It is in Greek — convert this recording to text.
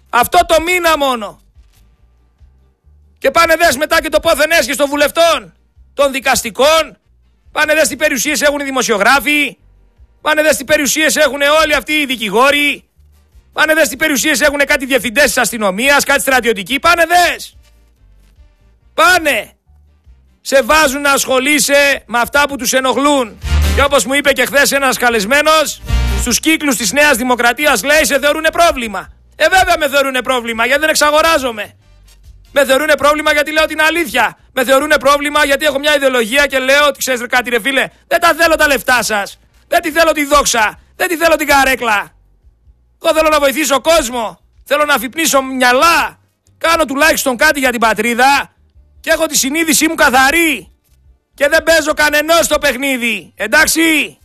Αυτό το μήνα μόνο. Και πάνε δες μετά και το πόθεν έσχες των βουλευτών, των δικαστικών. Πάνε δες τι περιουσίες έχουν οι δημοσιογράφοι. Πάνε δες τι περιουσίες έχουν όλοι αυτοί οι δικηγόροι. Πάνε δες τι περιουσίες έχουν κάτι διευθυντές της αστυνομίας, κάτι στρατιωτικοί. Πάνε δες. Πάνε. Σε βάζουν να ασχολείσαι με αυτά που τους ενοχλούν. Και όπως μου είπε και χθες ένας καλεσμένος, στους κύκλους της Νέας Δημοκρατίας λέει σε θεωρούνε πρόβλημα. Βέβαια με θεωρούνε πρόβλημα γιατί δεν εξαγοράζομαι. Με θεωρούνε πρόβλημα γιατί λέω την αλήθεια. Με θεωρούνε πρόβλημα γιατί έχω μια ιδεολογία και λέω ότι ξέρεις κάτι ρε φίλε, δεν τα θέλω τα λεφτά σας. Δεν τη θέλω τη δόξα. Δεν τη θέλω την καρέκλα. Εγώ θέλω να βοηθήσω κόσμο. Θέλω να αφυπνίσω μυαλά. Κάνω τουλάχιστον κάτι για την πατρίδα. Και έχω τη συνείδησή μου καθαρή. Και δεν παίζω κανενός στο παιχνίδι. Εντάξει.